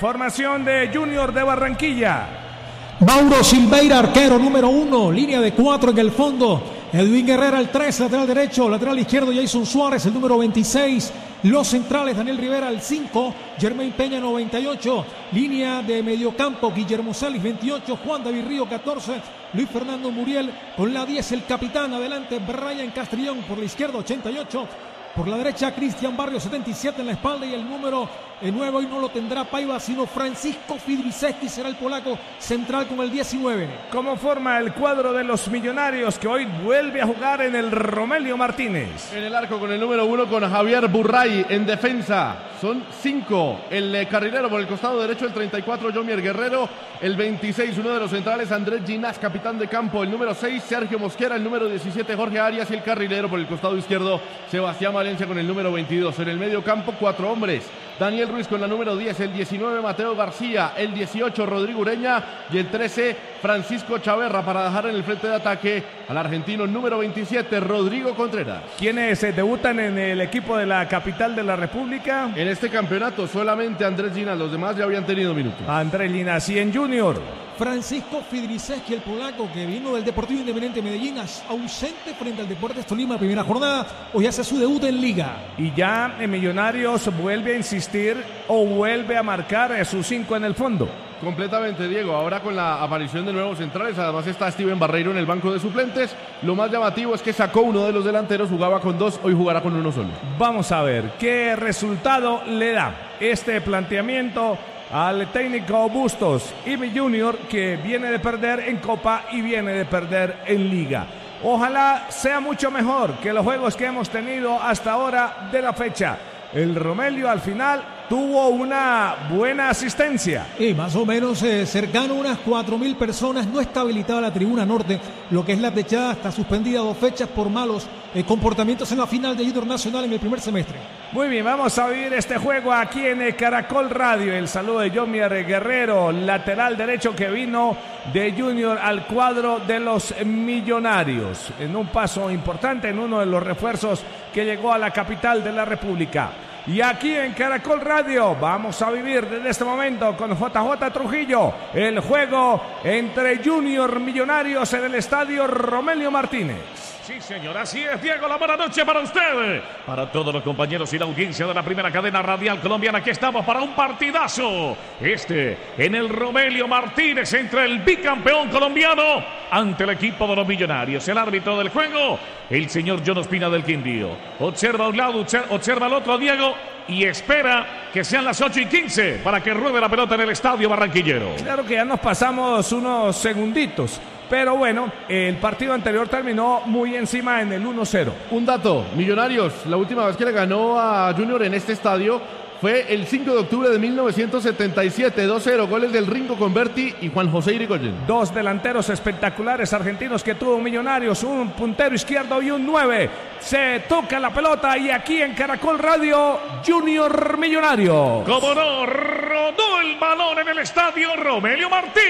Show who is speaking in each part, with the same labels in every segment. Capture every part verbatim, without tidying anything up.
Speaker 1: Formación de Junior de Barranquilla.
Speaker 2: Mauro Silveira, arquero número uno, línea de cuatro en el fondo. Edwin Herrera, el tres, lateral derecho, lateral izquierdo, Jason Suárez, el número veintiséis. Los centrales, Daniel Rivera, el cinco, Germain Peña, noventa y ocho. Línea de mediocampo, Guillermo Salis, veintiocho, Juan David Río, catorce. Luis Fernando Muriel con la diez, el capitán. Adelante, Brian Castrillón por la izquierda, ochenta y ocho. Por la derecha, Cristian Barrios, setenta y siete en la espalda. Y el número nueve hoy no lo tendrá Paiva, sino Francisco Fidriseski, será el polaco central con el diecinueve.
Speaker 1: ¿Cómo forma el cuadro de los Millonarios, que hoy vuelve a jugar en el Romelio Martínez?
Speaker 3: En el arco con el número uno, con Javier Burray. En defensa son cinco. El eh, carrilero por el costado derecho, el treinta y cuatro, Jomier Guerrero. El veintiséis, uno de los centrales, Andrés Ginás, capitán de campo. El número seis, Sergio Mosquera. El número diecisiete, Jorge Arias. Y el carrilero por el costado izquierdo, Sebastián Valencia con el número veintidós. En el medio campo, cuatro hombres. Daniel Ruiz con la número diez, el diecinueve, Mateo García, el dieciocho, Rodrigo Ureña, y el trece, Francisco Chaverra, para dejar en el frente de ataque al argentino número veintisiete, Rodrigo Contreras.
Speaker 1: ¿Quiénes se debutan en el equipo de la capital de la República?
Speaker 3: En este campeonato solamente Andrés Ginás, los demás ya habían tenido minutos.
Speaker 1: Andrés Ginás. Y en Junior,
Speaker 2: Francisco Fidriseski, el polaco, que vino del Deportivo Independiente Medellín, ausente frente al Deportes Tolima, primera jornada. Hoy hace su debut en Liga.
Speaker 1: Y ya en Millonarios vuelve a insistir o vuelve a marcar sus cinco en el fondo.
Speaker 3: Completamente, Diego. Ahora con la aparición de nuevos centrales, además está Steven Barreiro en el banco de suplentes. Lo más llamativo es que sacó uno de los delanteros, jugaba con dos, hoy jugará con uno solo.
Speaker 1: Vamos a ver qué resultado le da este planteamiento al técnico Bustos y mi Junior, que viene de perder en Copa y viene de perder en Liga. Ojalá sea mucho mejor que los juegos que hemos tenido hasta ahora de la fecha. El Romelio al final tuvo una buena asistencia.
Speaker 2: Y más o menos eh, cercano a unas cuatro mil personas. No está habilitada la tribuna norte. Lo que es la techada está suspendida dos fechas por malos eh, comportamientos en la final de Junior Nacional en el primer semestre.
Speaker 1: Muy bien, vamos a vivir este juego aquí en el Caracol Radio. El saludo de Jomier Guerrero, lateral derecho que vino de Junior al cuadro de los Millonarios. En un paso importante, en uno de los refuerzos que llegó a la capital de la República. Y aquí en Caracol Radio vamos a vivir desde este momento con J J Trujillo el juego entre Junior Millonarios en el estadio Romelio Martínez.
Speaker 4: Sí, señor, así es, Diego, la buena noche para usted, para todos los compañeros y la audiencia de la primera cadena radial colombiana. Aquí estamos para un partidazo, este en el Romelio Martínez, entre el bicampeón colombiano ante el equipo de los Millonarios. El árbitro del juego, el señor John Ospina del Quindío. Observa a un lado, observa al otro, Diego, y espera que sean las ocho y quince para que ruede la pelota en el estadio barranquillero.
Speaker 1: Claro que ya nos pasamos unos segunditos, pero bueno, el partido anterior terminó muy encima en el uno cero.
Speaker 3: Un dato, Millonarios, la última vez que le ganó a Junior en este estadio fue el cinco de octubre de mil novecientos setenta y siete, dos cero, goles del Ringo Converti y Juan José Irigoyen.
Speaker 1: Dos delanteros espectaculares argentinos que tuvo Millonarios, un puntero izquierdo y un nueve. Se toca la pelota y aquí en Caracol Radio, Junior Millonario.
Speaker 4: Como no, rodó el balón en el estadio Romelio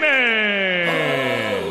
Speaker 4: Martínez.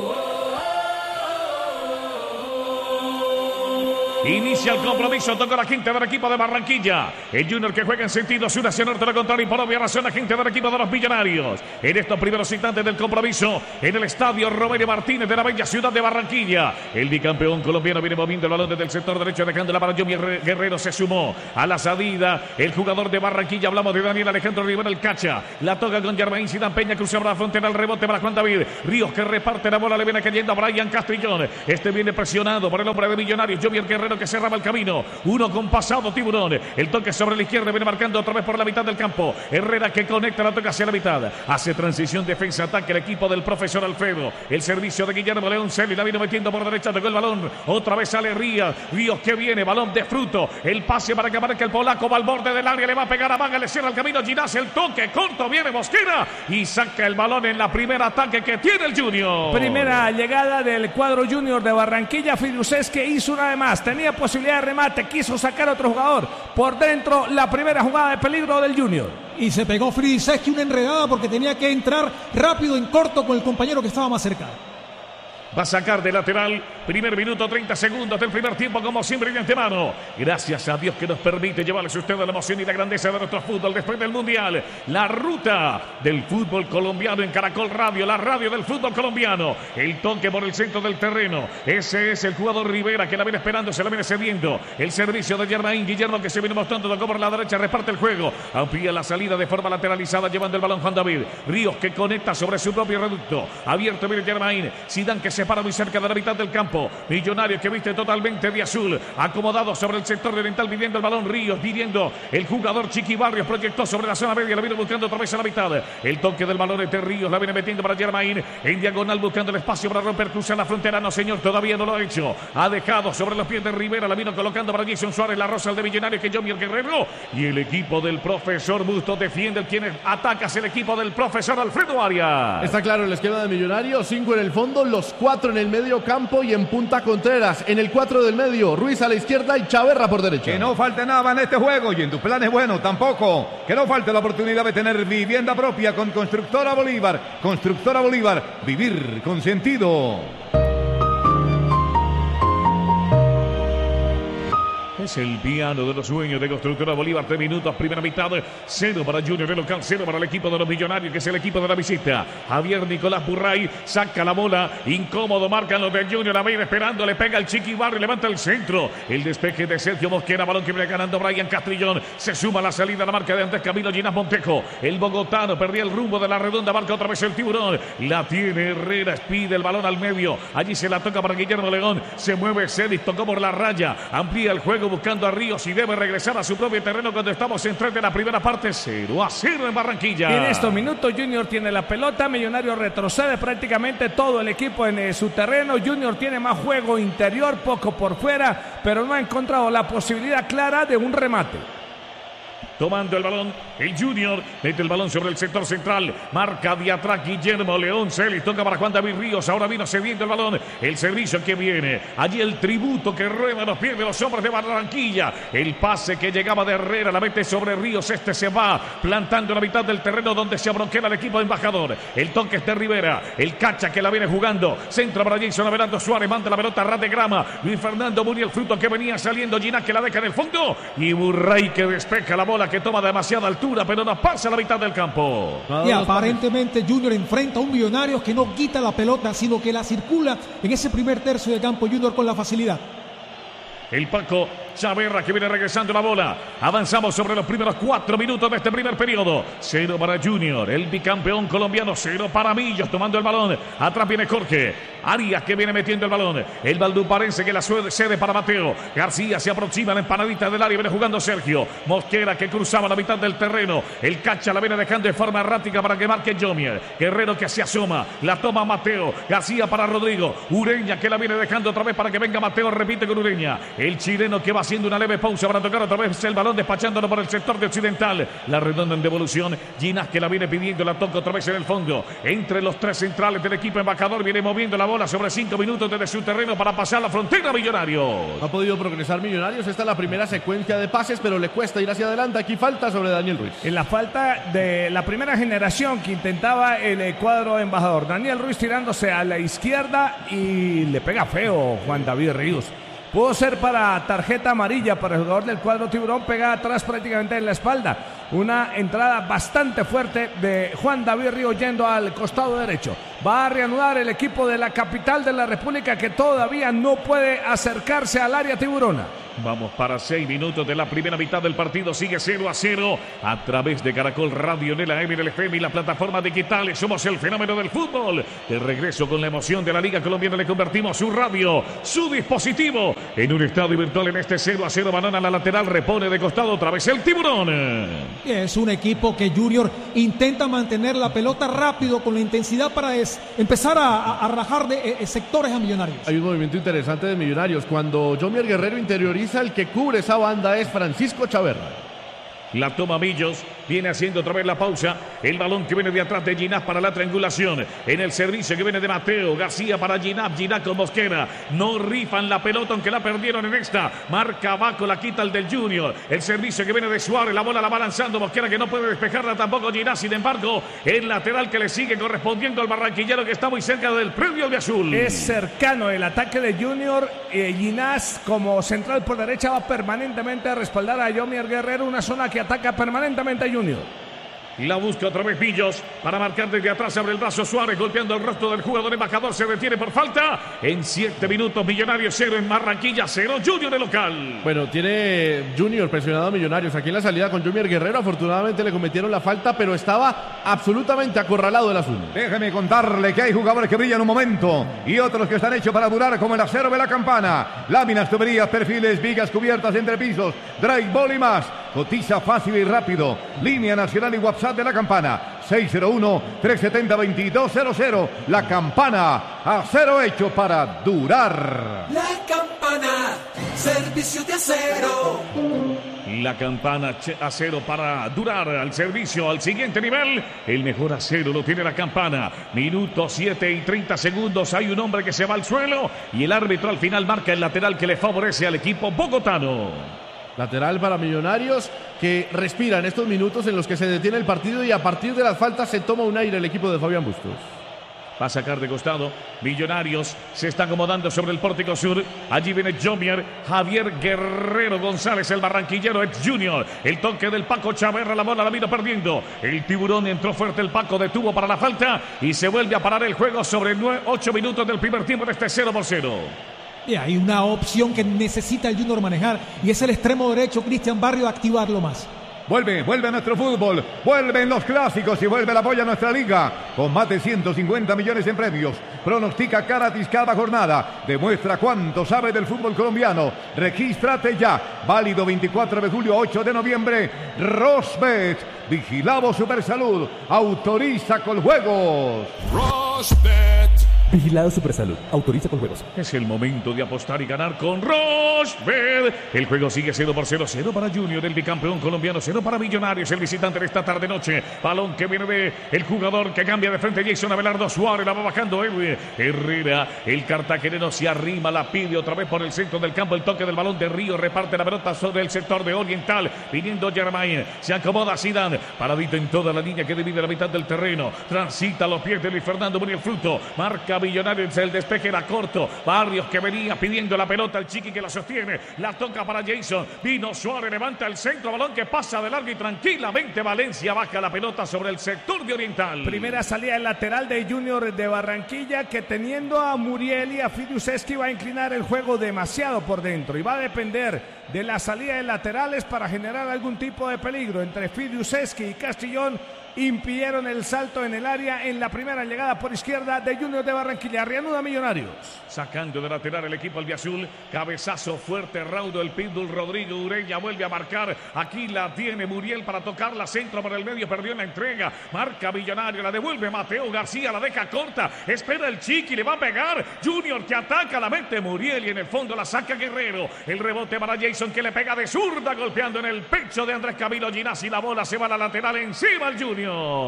Speaker 4: Inicia el compromiso, toca la gente del equipo de Barranquilla. El Junior que juega en sentido sur hacia norte, lo contrario, y por obvia razón la gente del equipo de los Millonarios. En estos primeros instantes del compromiso, en el estadio Romelio Martínez de la bella ciudad de Barranquilla. El bicampeón colombiano viene moviendo el balón desde el sector derecho, dejándola para Jomier Guerrero. Se sumó a la salida el jugador de Barranquilla. Hablamos de Daniel Alejandro Rivera, el cacha. La toca con Germain Zidane Peña, cruzaba la frontera, el rebote para Juan David Ríos, que reparte la bola, le viene cayendo a Brian Castrillón. Este viene presionado por el hombre de Millonarios, Jomier Guerrero, que cerraba el camino. Uno con pasado tiburón. El toque sobre la izquierda, viene marcando otra vez por la mitad del campo. Herrera que conecta la toca hacia la mitad. Hace transición, defensa, ataque el equipo del profesor Alfredo. El servicio de Guillermo León Celi, la vino metiendo por derecha, tocó el balón. Otra vez sale Ríos. Ríos que viene, balón de fruto. El pase para que marque el polaco, va al borde del área, le va a pegar a Manga, le cierra el camino Ginás, el toque corto, viene Mosquera y saca el balón en la primera ataque que tiene el Junior.
Speaker 1: Primera llegada del cuadro Junior de Barranquilla. Fidruses que hizo una vez más, tenía posibilidad de remate, quiso sacar a otro jugador por dentro, la primera jugada de peligro del Junior.
Speaker 2: Y se pegó Fidruseski una enredada porque tenía que entrar rápido en corto con el compañero que estaba más cerca.
Speaker 4: Va a sacar de lateral Primer minuto, treinta segundos del primer tiempo, como siempre de antemano. Gracias a Dios que nos permite llevarles a ustedes la emoción y la grandeza de nuestro fútbol después del Mundial. La ruta del fútbol colombiano en Caracol Radio, la radio del fútbol colombiano. El toque por el centro del terreno. Ese es el jugador Rivera que la viene esperando, se la viene cediendo. El servicio de Germain Guillermo que se viene mostrando, tocó por la derecha, reparte el juego. Amplía la salida de forma lateralizada, llevando el balón Juan David. Ríos que conecta sobre su propio reducto. Abierto viene Germain. Zidane que se para muy cerca de la mitad del campo. Millonarios que viste totalmente de azul. Acomodado sobre el sector oriental, pidiendo el balón. Ríos pidiendo el jugador Chiqui Barrios. Proyectó sobre la zona media, la viene buscando otra vez a la mitad. El toque del balón es de Ríos, la viene metiendo para Germain. En diagonal buscando el espacio para romper, cruzar la frontera. No, señor, todavía no lo ha hecho. Ha dejado sobre los pies de Rivera. La vino colocando para Jason Suárez. La rosa el de Millonarios que Jomier Guerrero. Y el equipo del profesor Bustos defiende. El quien ataca es el equipo del profesor Alfredo Arias.
Speaker 3: Está claro el esquema de Millonarios. Cinco en el fondo, los cuatro en el medio campo y en punta Contreras. En el cuatro del medio, Ruiz a la izquierda y Chaverra por derecha.
Speaker 5: Que no falte nada en este juego y en tus planes, bueno, tampoco. Que no falte la oportunidad de tener vivienda propia con Constructora Bolívar. Constructora Bolívar, vivir con sentido.
Speaker 4: Es el piano de los sueños de Constructora Bolívar. Tres minutos, primera mitad. Cero para Junior, el local. Cero para el equipo de los Millonarios, que es el equipo de la visita. Javier Nicolás Burray saca la bola. Incómodo, marcan los de Junior. La viene esperando, le pega el Chiqui Barrio, levanta el centro. El despeje de Sergio Mosquera. Balón que viene ganando Brian Castrillón. Se suma a la salida, la marca de Andrés Camilo Ginás Montejo. El bogotano perdía el rumbo de la redonda. Marca otra vez el Tiburón. La tiene Herrera. Pide el balón al medio. Allí se la toca para Guillermo León. Se mueve Celis, tocó por la raya. Amplía el juego buscando a Ríos y debe regresar a su propio terreno cuando estamos en tres de la primera parte. Cero a cero en Barranquilla.
Speaker 1: En estos minutos Junior tiene la pelota, Millonario retrocede prácticamente todo el equipo en eh, su terreno. Junior tiene más juego interior, poco por fuera, pero no ha encontrado la posibilidad clara de un remate.
Speaker 4: Tomando el balón, el Junior mete el balón sobre el sector central. Marca de atrás Guillermo León. Celis toca para Juan David Ríos. Ahora vino cediendo el balón. El servicio que viene. Allí el tributo que rueda los pies de los hombres de Barranquilla. El pase que llegaba de Herrera. La mete sobre Ríos. Este se va plantando en la mitad del terreno donde se abronquera el equipo de Embajador. El toque es de Rivera. El cacha que la viene jugando. Centro para Jason Abelardo Suárez. Manda la pelota a ras de grama. Luis Fernando Muriel, el fruto que venía saliendo. Ginás que la deja en el fondo. Y Burray que despeja la bola, que toma demasiada altura, pero no pasa a la mitad del campo.
Speaker 2: Y aparentemente Junior enfrenta a un Millonarios que no quita la pelota, sino que la circula en ese primer tercio de campo Junior con la facilidad.
Speaker 4: El Paco Chaverra que viene regresando la bola. Avanzamos sobre los primeros cuatro minutos de este primer periodo. Cero para Junior, el bicampeón colombiano. Cero para Millos tomando el balón. Atrás viene Jorge Arias que viene metiendo el balón. El valduparense que la cede para Mateo. García se aproxima a la empanadita del área. Viene jugando Sergio Mosquera que cruzaba la mitad del terreno. El cacha la viene dejando de forma errática para que marque Jomier. Guerrero que se asoma. La toma Mateo. García para Rodrigo. Ureña que la viene dejando otra vez para que venga Mateo. Repite con Ureña. El chileno que va haciendo una leve pausa para tocar otra vez el balón, despachándolo por el sector de occidental. La redonda en devolución. Ginás que la viene pidiendo, la toca otra vez en el fondo. Entre los tres centrales del equipo Embajador viene moviendo la bola sobre cinco minutos desde su terreno para pasar la frontera Millonarios.
Speaker 3: Ha podido progresar Millonarios. Esta es la primera secuencia de pases, pero le cuesta ir hacia adelante. Aquí falta sobre Daniel Ruiz.
Speaker 1: En la falta de la primera generación que intentaba el cuadro Embajador. Daniel Ruiz tirándose a la izquierda y le pega feo Juan David Ríos. Pudo ser para tarjeta amarilla para el jugador del cuadro Tiburón, pegada atrás prácticamente en la espalda. Una entrada bastante fuerte de Juan David Ríos yendo al costado derecho. Va a reanudar el equipo de la capital de la República que todavía no puede acercarse al área tiburona.
Speaker 4: Vamos para seis minutos de la primera mitad del partido. Sigue cero a cero a través de Caracol Radio, en la M, en el F M y la plataforma digitales. Somos el fenómeno del fútbol. De regreso con la emoción de la Liga Colombiana, le convertimos su radio, su dispositivo, en un estadio virtual en este cero a cero. Banana a la lateral, repone de costado otra vez el Tiburón.
Speaker 2: Es un equipo que Junior intenta mantener la pelota rápido con la intensidad para es, empezar a, a, a rajar de eh, sectores a Millonarios.
Speaker 3: Hay un movimiento interesante de Millonarios. Cuando Jomier Guerrero interioriza, el que cubre esa banda es Francisco Chaverra.
Speaker 4: La toma Millos, Viene haciendo otra vez la pausa. El balón que viene de atrás de Ginás para la triangulación. En el servicio que viene de Mateo García para Ginás. Ginás con Mosquera. No rifan la pelota aunque la perdieron en esta. Marca abajo, la quita el del Junior. El servicio que viene de Suárez. La bola la va lanzando Mosquera que no puede despejarla tampoco Ginás. Sin embargo, el lateral que le sigue correspondiendo al barranquillero que está muy cerca del predio de azul.
Speaker 1: Es cercano el ataque de Junior. Eh, Ginás como central por derecha va permanentemente a respaldar a Yomier Guerrero. Una zona que ataca permanentemente a Junior.
Speaker 4: La busca otra vez Pillos para marcar desde atrás. Abre el brazo Suárez golpeando el rostro del jugador embajador. Se detiene por falta. En siete minutos Millonarios cero en Barranquilla cero. Junior de local.
Speaker 3: Bueno, tiene Junior presionado a Millonarios. Aquí en la salida con Yomier Guerrero. Afortunadamente le cometieron la falta, pero estaba absolutamente acorralado el azul.
Speaker 5: Déjeme contarle que hay jugadores que brillan un momento y otros que están hechos para durar, como el acero de la campana. Láminas, tuberías, perfiles, vigas cubiertas, entrepisos, drive ball y más. Cotiza fácil y rápido. Línea nacional y WhatsApp de la campana. seis cero uno, tres siete cero, dos dos cero cero. La campana, acero hecho para durar.
Speaker 6: La campana, servicio de acero.
Speaker 4: La campana acero para durar al servicio al siguiente nivel. El mejor acero lo tiene la campana. Minuto siete y treinta segundos. Hay un hombre que se va al suelo y el árbitro al final marca el lateral que le favorece al equipo bogotano.
Speaker 3: Lateral para Millonarios que respira en estos minutos en los que se detiene el partido y a partir de las faltas se toma un aire el equipo de Fabián Bustos.
Speaker 4: Va a sacar de costado. Millonarios se está acomodando sobre el pórtico sur. Allí viene Yomier. Javier Guerrero González, el barranquillero ex Junior. El toque del Paco Chaverra. La bola la vino perdiendo. El tiburón entró fuerte. El Paco detuvo para la falta. Y se vuelve a parar el juego sobre ocho minutos del primer tiempo de este cero por cero.
Speaker 2: Y hay una opción que necesita el Junior manejar y es el extremo derecho Cristian Barrio, activarlo más.
Speaker 5: Vuelve, vuelve a nuestro fútbol, vuelven los clásicos y vuelve el apoyo a nuestra liga. Con más de ciento cincuenta millones en premios. Pronostica Caratis cada jornada. Demuestra cuánto sabe del fútbol colombiano. Regístrate ya. Válido veinticuatro de julio a ocho de noviembre. Rosbet. Vigilado Supersalud. Autoriza con juegos.
Speaker 7: Rosbet. Vigilado Supersalud. Autoriza con juegos.
Speaker 4: Es el momento de apostar y ganar con Rosbet. El juego sigue siendo por cero cero para Junior, el bicampeón colombiano. cero para Millonarios, el visitante de esta tarde-noche. Balón que viene de el jugador que cambia de frente. Jason Abelardo Suárez. La va bajando Edwin Herrera. El cartagenero se arrima, la pide otra vez por el centro del campo. El toque del balón de Río. Reparte la pelota sobre el sector de Oriental. Viniendo Germain. Se acomoda Zidane. Paradito en toda la línea que divide la mitad del terreno. Transita los pies de Luis Fernando Muriel Fruto. Marca Millonarios, el despeje era corto. Barrios que venía pidiendo la pelota, el Chiqui que la sostiene, la toca para Jason. Vino Suárez, levanta el centro, balón que pasa de largo y tranquilamente Valencia baja la pelota sobre el sector de Oriental.
Speaker 1: Primera salida del lateral de Junior de Barranquilla, que teniendo a Muriel y a Fidiuseski va a inclinar el juego demasiado por dentro y va a depender de la salida de laterales para generar algún tipo de peligro. Entre Fidiuseski y Castellón impidieron el salto en el área en la primera llegada por izquierda de Junior de Barranquilla. Reanuda Millonarios.
Speaker 4: Sacando de lateral el equipo albiazul. Cabezazo fuerte, raudo el Pitbull Rodrigo Ureña vuelve a marcar. Aquí la tiene Muriel para tocarla. Centro por el medio, perdió en la entrega. Marca Millonario, la devuelve Mateo García, la deja corta. Espera el Chiqui, le va a pegar. Junior que ataca, la mete Muriel y en el fondo la saca Guerrero. El rebote para Jason que le pega de zurda, golpeando en el pecho de Andrés Camilo Ginás y la bola se va a la lateral encima al Junior.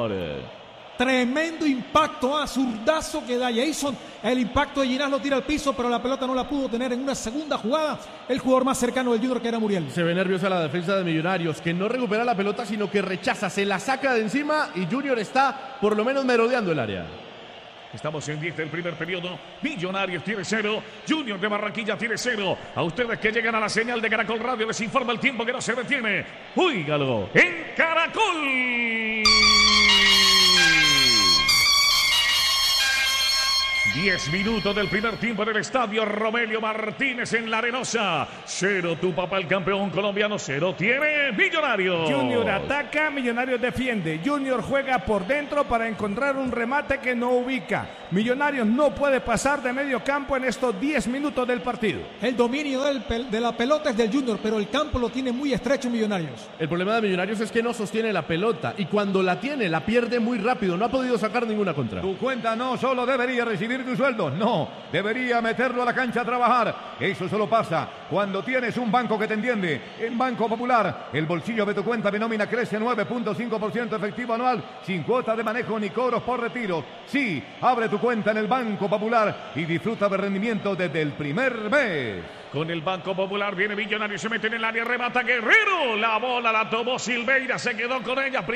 Speaker 2: Tremendo impacto a zurdazo que da Jason. El impacto de Ginás lo tira al piso, pero la pelota no la pudo tener en una segunda jugada el jugador más cercano del Junior, que era Muriel.
Speaker 3: Se ve nerviosa la defensa de Millonarios, que no recupera la pelota sino que rechaza, se la saca de encima y Junior está por lo menos merodeando el área.
Speaker 4: Estamos en diez del primer periodo. Millonarios tiene cero. Junior de Barranquilla tiene cero. A ustedes que llegan a la señal de Caracol Radio les informa el tiempo que no se detiene. Óigalo en Caracol. Diez minutos del primer tiempo en el estadio Romelio Martínez en La Arenosa. Cero tu papá el campeón colombiano. Cero tiene Millonarios.
Speaker 1: Junior ataca, Millonarios defiende. Junior juega por dentro para encontrar un remate que no ubica. Millonarios no puede pasar de medio campo en estos diez minutos del partido.
Speaker 2: El dominio del pel- de la pelota es del Junior, pero el campo lo tiene muy estrecho Millonarios.
Speaker 3: El problema de Millonarios es que no sostiene la pelota y cuando la tiene la pierde muy rápido. No ha podido sacar ninguna contra.
Speaker 5: Tu cuenta no solo debería recibir recibir tu sueldo. No, debería meterlo a la cancha a trabajar. Eso solo pasa cuando tienes un banco que te entiende. En Banco Popular, el bolsillo de tu cuenta de nómina crece a nueve punto cinco por ciento efectivo anual, sin cuota de manejo ni cobros por retiro. Sí, abre tu cuenta en el Banco Popular y disfruta de rendimiento desde el primer mes.
Speaker 4: Con el Banco Popular viene Millonario, se mete en el área, remata Guerrero. La bola la tomó Silveira, se quedó con ella.